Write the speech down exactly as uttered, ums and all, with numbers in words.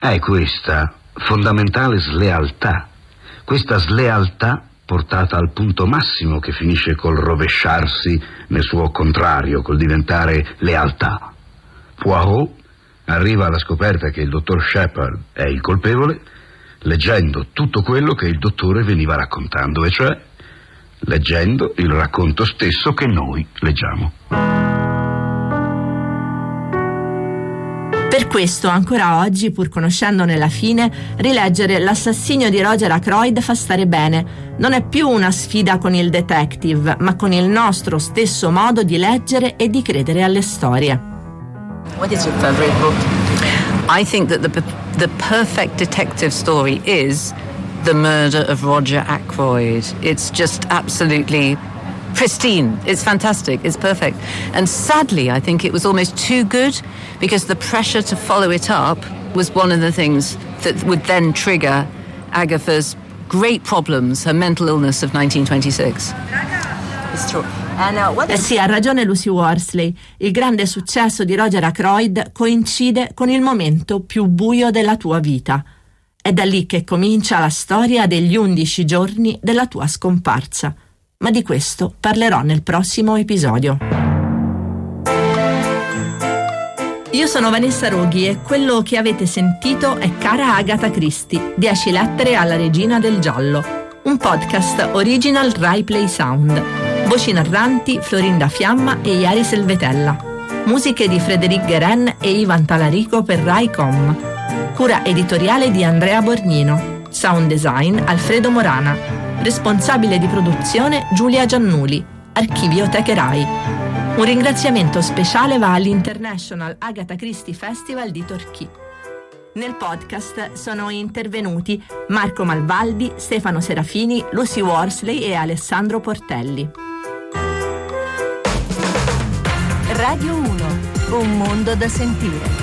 È questa fondamentale slealtà, questa slealtà portata al punto massimo che finisce col rovesciarsi nel suo contrario, col diventare lealtà. Poirot arriva alla scoperta che il dottor Shepard è il colpevole leggendo tutto quello che il dottore veniva raccontando, e cioè leggendo il racconto stesso che noi leggiamo. Per questo, ancora oggi, pur conoscendone la fine, rileggere L'assassinio di Roger Ackroyd fa stare bene. Non è più una sfida con il detective, ma con il nostro stesso modo di leggere e di credere alle storie. What is your favorite book? I think that the the perfect detective story is The Murder of Roger Ackroyd. It's just absolutely pristine. It's fantastic. It's perfect. And sadly, I think it was almost too good, because the pressure to follow it up was one of the things that would then trigger Agatha's great problems, her mental illness of nineteen twenty-six. It's true. And, uh, what eh sì, ha ragione Lucy Worsley. Il grande successo di Roger Ackroyd coincide con il momento più buio della tua vita. È da lì che comincia la storia degli undici giorni della tua scomparsa. Ma di questo parlerò nel prossimo episodio. Io sono Vanessa Roghi e quello che avete sentito è Cara Agatha Christie, dieci lettere alla regina del giallo, un podcast original Rai Play Sound. Voci narranti Florinda Fiamma e Iari Selvetella. Musiche di Frédéric Guérin e Ivan Talarico per Rai Com. Cura editoriale di Andrea Borgnino. Sound design Alfredo Morana. Responsabile di produzione Giulia Giannuli. Archivio Teche Rai. Un ringraziamento speciale va all'International Agatha Christie Festival di Torquay. Nel podcast sono intervenuti Marco Malvaldi, Stefano Serafini, Lucy Worsley e Alessandro Portelli. Radio uno, un mondo da sentire.